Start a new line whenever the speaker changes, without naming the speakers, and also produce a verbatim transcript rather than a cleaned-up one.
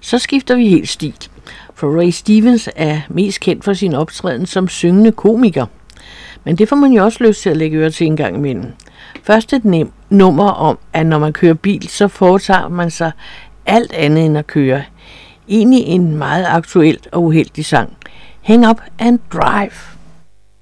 Så skifter vi helt stil, for Ray Stevens er mest kendt for sin optræden som syngende komiker. Men det får man jo også lyst til at lægge øre til en gang imellem. Først et nem nummer om, at når man kører bil, så foretager man sig alt andet end at køre. Egentlig en meget aktuel og uheldig sang. Hang Up and Drive.